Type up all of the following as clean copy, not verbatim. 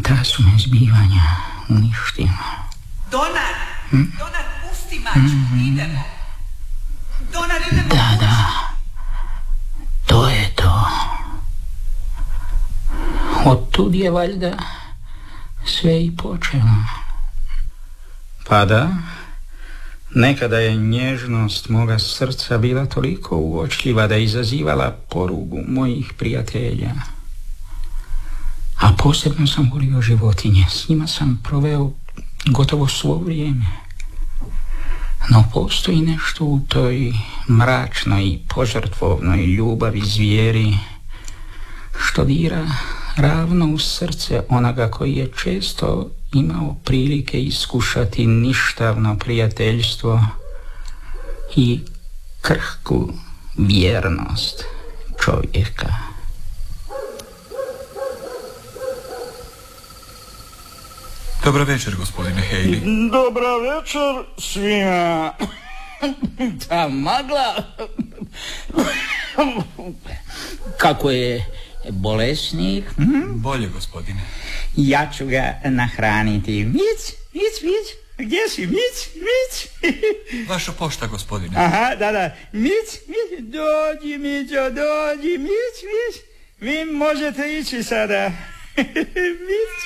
Ta su me zbivanja uništila. Donar, Donar, pusti mačku, idemo. Donar, idemo. Da, to je to. Otud je valjda sve i počelo. Pa da, nekada je nježnost moga srca bila toliko uočljiva da je izazivala porugu mojih prijatelja. A posebno sam volio životinje, s njima sam proveo gotovo svo vrijeme. No postoji nešto u toj mračnoj i požrtvovnoj ljubavi zvijeri što dira ravno u srce onoga koji je često imao prilike iskušati ništavno prijateljstvo i krhku vjernost čovjeka. Dobra večer, gospodine Haley. Dobra večer svima. Ta magla. Kako je bolesnik? Bolje, gospodine. Ja ću ga nahraniti. Mic. Gdje si, Mic? Vaša pošta, gospodine. Aha, da. Mic. Dođi, Mićo, dođi. Mic. Vi možete ići sada. Mic.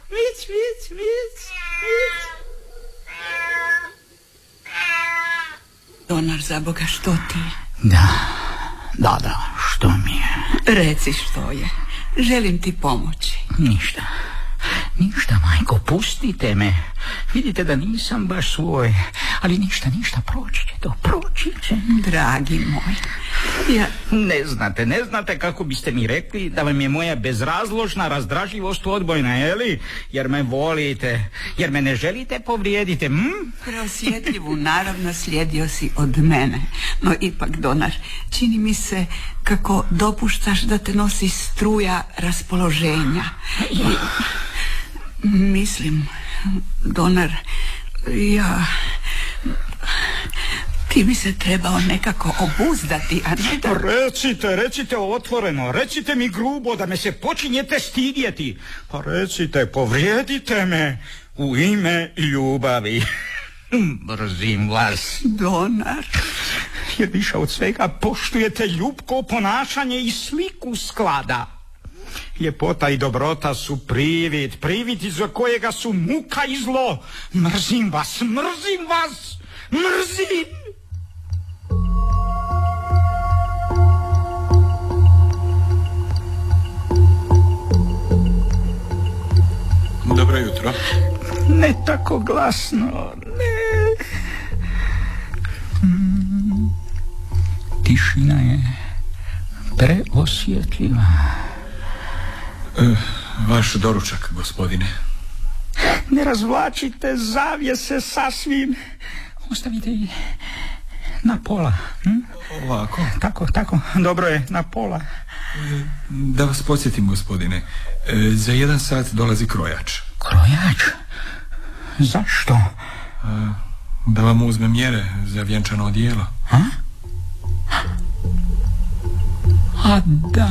Donar, za Boga, što ti je? Da, što mi je? Reci što je. Želim ti pomoći. Ništa, majko, pustite me. Vidite da nisam baš svoj. Ali ništa, proći će. Dragi moj, ja... Ne znate kako biste mi rekli da vam je moja bezrazložna razdražljivost odbojna, jeli? Jer me volite, jer me ne želite povrijediti, Preosjetljivu naravno slijedio si od mene. No ipak, Donar, čini mi se kako dopuštaš da te nosi struja raspoloženja. Mislim, Donar, ti bi se trebao nekako obuzdati, a ne da... Recite otvoreno, recite mi grubo da me se počinjete stidjeti. Pa recite, povrijedite me u ime ljubavi. Mrzim vas. Donar. Jer više od svega poštujete ljubko ponašanje i sliku sklada. Ljepota i dobrota su privid iza kojega su muka i zlo. Mrzim vas. Dobro jutro. Ne tako glasno, ne. Tišina je preosjetljiva. Vaš doručak, gospodine. Ne razvlačite zavjese sasvim. Ostavite ih na pola. Ovako? Tako, dobro je, na pola. Da vas podsjetim, gospodine, za 1 sat dolazi krojač. Krojač? Zašto? Da vam uzme mjere za vjenčano odijelo. A da.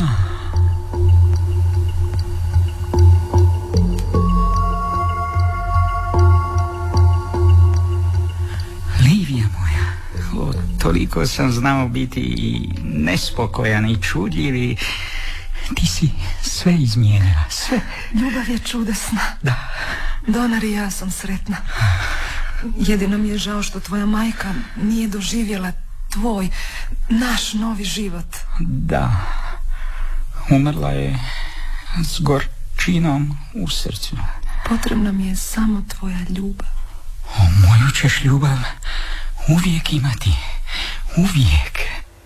Livija moja, toliko sam znao biti i nespokojan i čudljiv i ti si sve izmijenila, sve. Ljubav je čudesna. Da. Donar i ja sam sretna. Jedino mi je žao što tvoja majka nije doživjela naš novi život. Da. Umrla je s gorčinom u srcu. Potrebna mi je samo tvoja ljubav. Moju ćeš ljubav uvijek imati. Uvijek.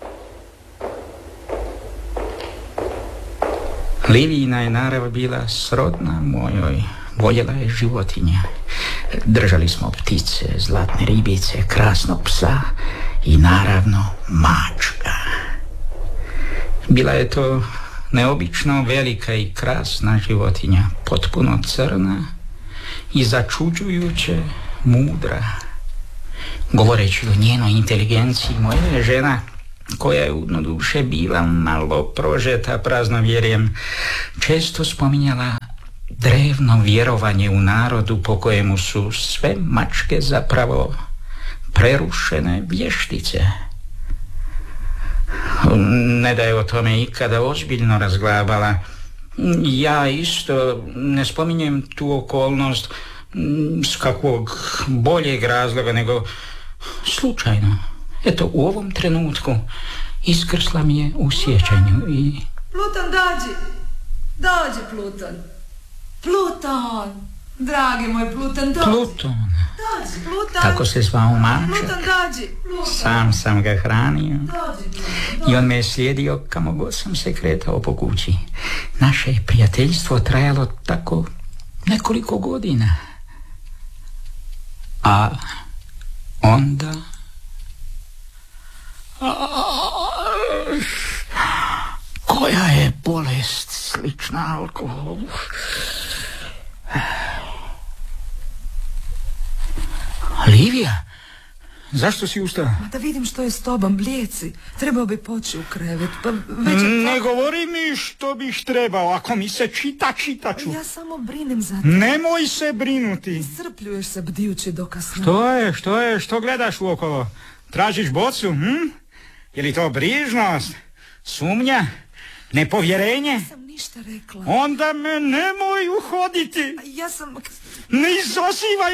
Livijina je narav bila srodna mojoj. Voljela je životinje. Držali smo ptice, zlatne ribice, krasnog psa i naravno mačka. Bila je to neobično velika i krasna životinja, potpuno crna i začuđujuće mudra. Govoreći o njenoj inteligenciji, moja je žena, koja je na duše bila malo prožeta praznovjerjem, često spominjala drevno vjerovanje u narodu po kojemu su sve mačke zapravo prerušene vještice. Ne da je o tome ikada ozbiljno razglabala. Ja isto ne spominjem tu okolnost s kakvog boljeg razloga, nego slučajno. Eto, u ovom trenutku iskrsla mi je u sjećanju i... Pluton, dođi Pluton. Pluton, dragi moj Pluton, dođi. Pluton. Dođi, Pluton. Tako se zvao mačak. Pluton, dođi. Pluton. Sam ga hranio. Dođi, I on me je slijedio kamo god sam se kretao po kući. Naše je prijateljstvo trajalo tako nekoliko godina. A onda... Koja je bolest slična alkoholu? Livija, zašto si ustala? Da vidim što je s tobom, blijeci. Trebao bi poći u krevet, pa već... Ne govori mi što bih trebao. Ako mi se čita ću. Ja samo brinem za te. Nemoj se brinuti. Iscrpljuješ se bdijući do kasno. Što gledaš uokolo? Tražiš bocu, Je li to brižnost? Sumnja? Nepovjerenje? Nisam ništa rekla. Onda me nemoj uhoditi. Ja sam... Ne izazivaj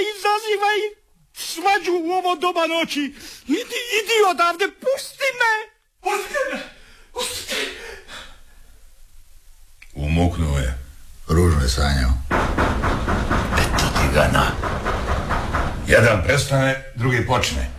svađu u ovo doba noći. Idi odavde, pusti me. Umuknuo je. Ružno je sanjao. Eto ti ga na. Jedan prestane, drugi počne.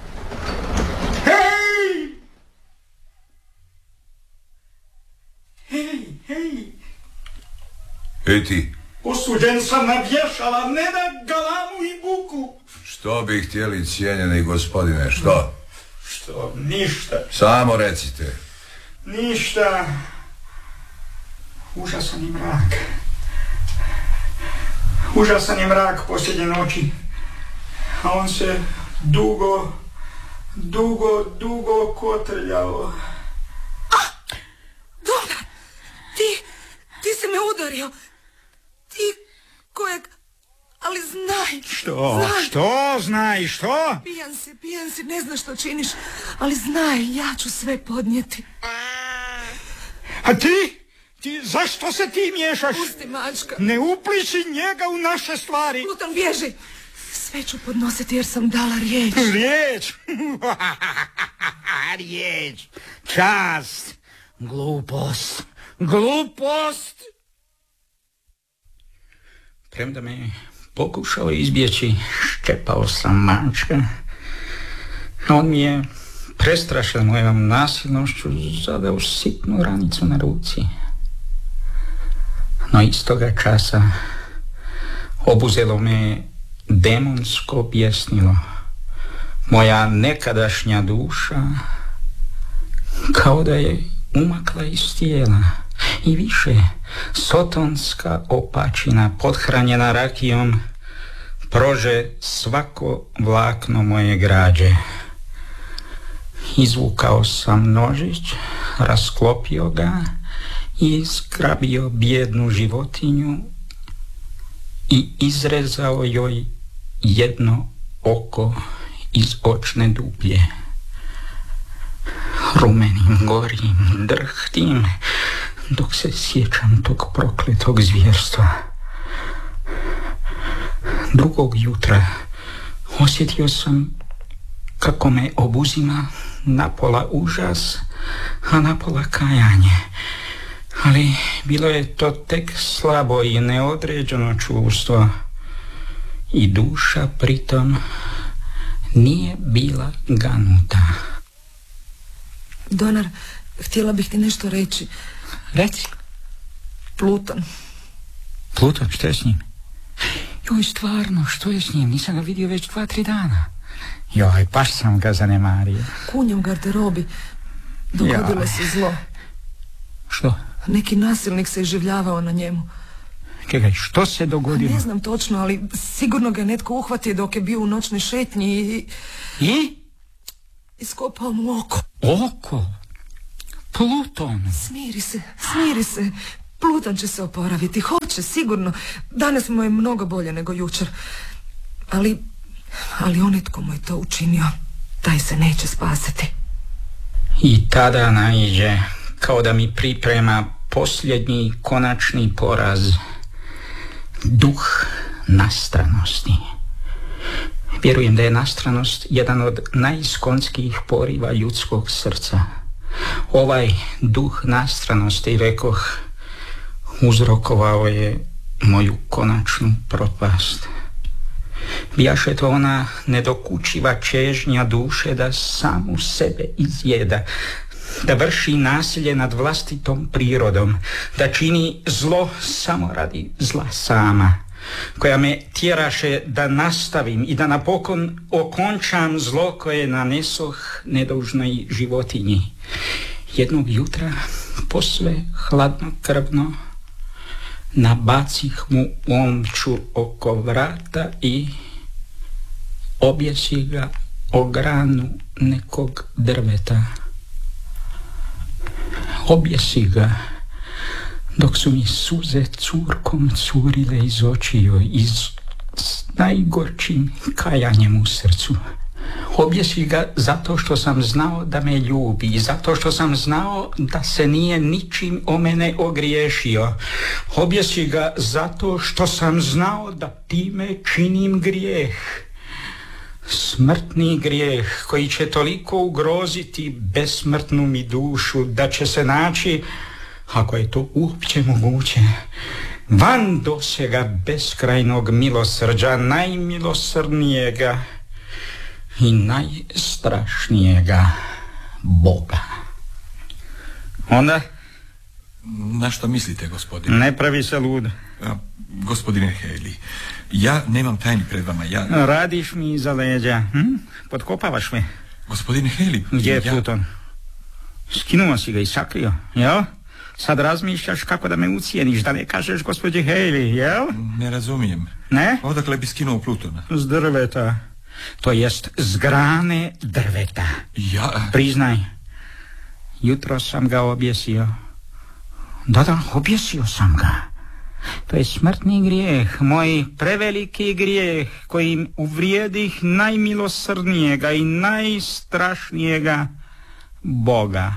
Hej. Ej ti. Osuđen sam na vješala, ne na galamu i buku. Što bi htjeli, cijenjeni gospodine, što? Što? Ništa. Samo recite. Ništa. Užasan je mrak posljednje noći. A on se dugo kotrljao. Donar, ti si me udario. Ti kojeg... Ali znaj. Što znaj, što? Pijan si, ne znaš što činiš. Ali znaj, ja ću sve podnijeti. A ti? Zašto se ti miješaš? Pusti mačka. Ne upliči njega u naše stvari. Pluton, bježi. Sve ću podnositi jer sam dala riječ. Riječ. Čast. Glupost. Premda me pokušao izbjeći, ščepao sam mačka. On mi je prestrašen mojom nasilnošću zadao sitnu ranicu na ruci. No istoga časa obuzelo me demonsko bjesnilo. Moja nekadašnja duša kao da je umakla iz tijela. I više, sotonska opačina pothranjena rakijom prože svako vlakno moje građe. Izvukao sam nožić, rasklopio ga i zgrabio bijednu životinju i izrezao joj jedno oko iz očne dublje. Rumenim, gorim, drhtim dok se sjećam tog prokletog zvjerstva. Drugog jutra osjetio sam kako me obuzima napola užas, a napola kajanje. Ali bilo je to tek slabo i neodređeno čuvstvo i duša pritom nije bila ganuta. Donar, htjela bih ti nešto reći. Reci. Pluton, što je s njim? Joj, stvarno, što je s njim? Nisam ga vidio već 2-3 dana. Joj, baš sam ga zanemario. Kunja u garderobi. Dogodilo se zlo. Što? Neki nasilnik se iživljavao na njemu. Čekaj, što se dogodilo? Ne znam točno, ali sigurno ga je netko uhvatio dok je bio u noćnoj šetnji I? Iskopao mu oko. Oko? Pluton? Smiri se. Pluton će se oporaviti, hoće, sigurno. Danas mu je mnogo bolje nego jučer. Ali onaj tko mu je to učinio, taj se neće spasiti. I tada naiđe, kao da mi priprema posljednji konačni poraz. Duh nastranosti. Vjerujem da je nastranost jedan od najskonskijih poriva ljudskog srca. Ovaj duh nastranosti, rekoh, uzrokovao je moju konačnu propast. Bijaše to ona nedokučiva čežnja duše da samu sebe izjeda, da vrši nasilje nad vlastitom prirodom, da čini zlo samo radi zla sama, koja me tjeraše da nastavim i da napokon okončam zlo koje nanesoh nedužnoj životinji. Jednog jutra, posve hladnokrvno, nabacih mu omču oko vrata i objesi ga o granu nekog drveta. Objesi ga dok su mi suze curkom curile iz očiju i s najgorčim kajanjem u srcu. Objesi ga zato što sam znao da me ljubi, zato što sam znao da se nije ničim o mene ogriješio. Objesi ga zato što sam znao da time činim grijeh. Smrtni grijeh koji će toliko ugroziti besmrtnu mi dušu da će se naći, ako je to uopće moguće, van dosega beskrajnog milosrđa, najmilosrdnijega i najstrašnijega Boga. Onda? Na što mislite, gospodine? Ne pravi se lud. Gospodine Haley, ja nemam tajni pred vama, Radiš mi iza leđa, Potkopavaš me. Gospodine Haley... Gdje je Pluton? Skinuo si ga i sakrio, jel? Sad razmišljaš kako da me ucijeniš, da ne kažeš gospođi Haley, jel? Ne razumijem. Ne? Odakle bi skinuo Plutona? S drveta. To jest s grane drveta. Priznaj, jutro sam ga objesio. Da, objesio sam ga. To je smrtni grijeh, moj preveliki grijeh, kojim uvrijedih najmilosrdnijega i najstrašnijega Boga.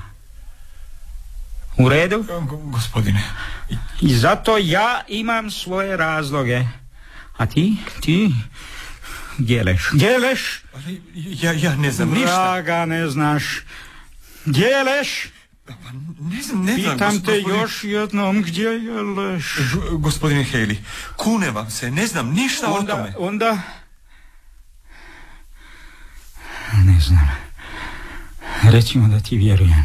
U redu? Gospodine... I zato ja imam svoje razloge. A ti? Djeleš. Ali ja ne znam ništa. Vraga ne znaš. Djeleš? Ne znam, pitam te još jednom, gdje je leš? Gospodine Haley, kune vam se, ne znam ništa o tome. Onda... Ne znam. Recimo da ti vjerujem.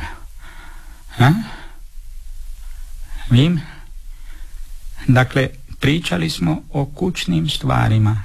Vim? Dakle, pričali smo o kućnim stvarima.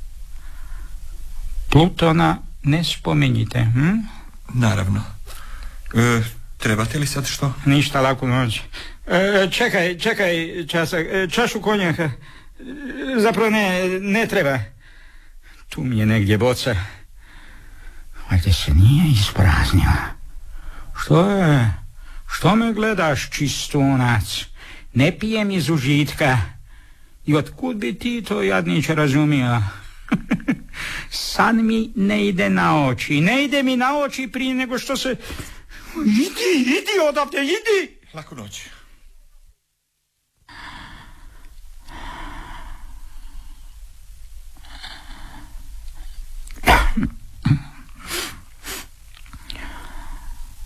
Plutona ne spomenjite, Naravno. Trebate li sad što? Ništa, laku noć. Čekaj časak, čašu konjaka. Zapravo ne treba. Tu mi je negdje boca. Valjda se nije ispraznila. Što je? Što me gledaš, čistunac? Ne pijem iz užitka. I otkud bi ti to jadniče razumio? San mi ne ide na oči. Ne ide mi na oči prije nego što se... Idi odavde, idi! Laku noć.